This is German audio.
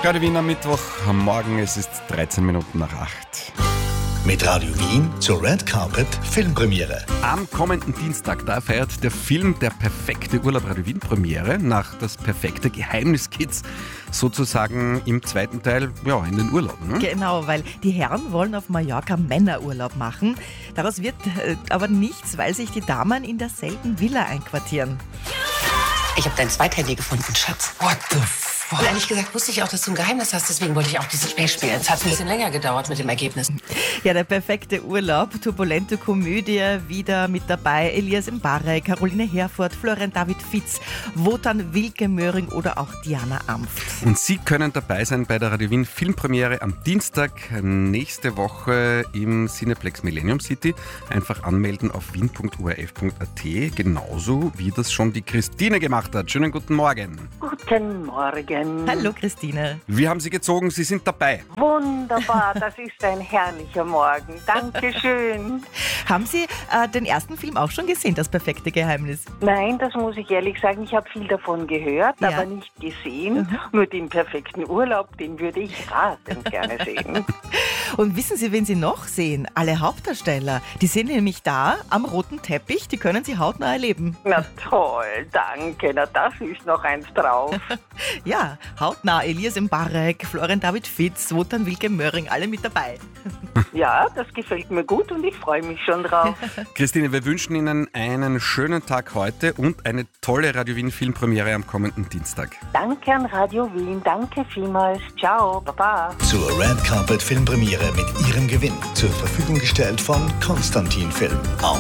Radio Wien am Mittwoch. Am Morgen, es ist 13 Minuten nach 8. Mit Radio Wien zur Red Carpet Filmpremiere. Am kommenden Dienstag, da feiert der Film Der perfekte Urlaub Radio Wien Premiere. Nach Das perfekte Geheimnis geht's sozusagen im zweiten Teil in den Urlaub. Ne? Genau, weil die Herren wollen auf Mallorca Männerurlaub machen. Daraus wird aber nichts, weil sich die Damen in derselben Villa einquartieren. Ich habe dein Zweithandy gefunden, Schatz. What the fuck? Und ehrlich gesagt wusste ich auch, dass du ein Geheimnis hast, deswegen wollte ich auch dieses Spiel spielen. Es hat ein bisschen länger gedauert mit dem Ergebnis. Ja, der perfekte Urlaub, turbulente Komödie, wieder mit dabei Elias Mbarek, Caroline Herfurth, Florian David Fitz, Wotan Wilke Möhring oder auch Diana Amft. Und Sie können dabei sein bei der Radio Wien Filmpremiere am Dienstag nächste Woche im Cineplex Millennium City. Einfach anmelden auf wien.orf.at, genauso wie das schon die Christine gemacht hat. Schönen guten Morgen. Guten Morgen. Hallo Christine. Wir haben Sie gezogen, Sie sind dabei. Wunderbar, das ist ein herrlicher Morgen. Dankeschön. Haben Sie den ersten Film auch schon gesehen, Das perfekte Geheimnis? Nein, das muss ich ehrlich sagen, ich habe viel davon gehört, Ja. aber nicht gesehen. Nur den perfekten Urlaub, den würde ich rasend gerne sehen. Und wissen Sie, wen Sie noch sehen? Alle Hauptdarsteller. Die sind nämlich da am roten Teppich, die können Sie hautnah erleben. Na toll, danke, na das ist noch eins drauf. Ja, hautnah Elias Mbarek, Florian David Fitz, Wotan Wilke Möhring, alle mit dabei. Ja, das gefällt mir gut und ich freue mich schon drauf. Christine, wir wünschen Ihnen einen schönen Tag heute und eine tolle Radio Wien Filmpremiere am kommenden Dienstag. Danke an Radio Wien, danke vielmals. Ciao, baba. Zur Red Carpet Filmpremiere mit Ihrem Gewinn. Zur Verfügung gestellt von Konstantin Film.